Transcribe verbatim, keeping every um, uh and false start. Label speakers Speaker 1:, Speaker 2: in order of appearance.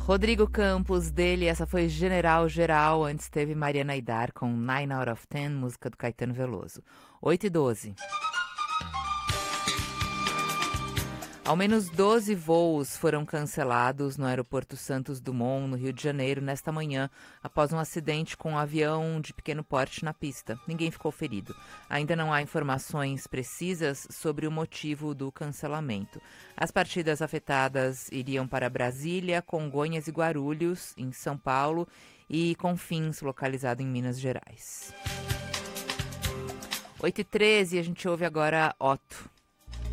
Speaker 1: Rodrigo Campos, dele, essa foi General Geral, antes teve Mariana Aidar com nine out of ten, música do Caetano Veloso. oito e doze. Ao menos doze voos foram cancelados no aeroporto Santos Dumont, no Rio de Janeiro, nesta manhã, após um acidente com um avião de pequeno porte na pista. Ninguém ficou ferido. Ainda não há informações precisas sobre o motivo do cancelamento. As partidas afetadas iriam para Brasília, Congonhas e Guarulhos, em São Paulo, e Confins, localizado em Minas Gerais. oito e treze, a gente ouve agora Otto.